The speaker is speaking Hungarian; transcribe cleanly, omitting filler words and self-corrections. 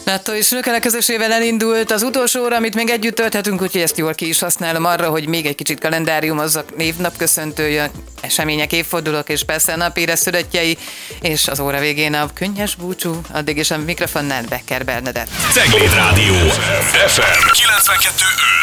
NATO és Nőkelek közösével elindult az utolsó óra, amit még együtt tölthetünk, úgyhogy ezt jól ki is használom arra, hogy még egy kicsit kalendáriumozzak, névnapköszöntőjük, események, évfordulók és persze a nap éresztődöttjei, és az óra végén a könnyes búcsú, addig is a mikrofonnál Becker Bernadett. Cegléd Rádió FM 92.5.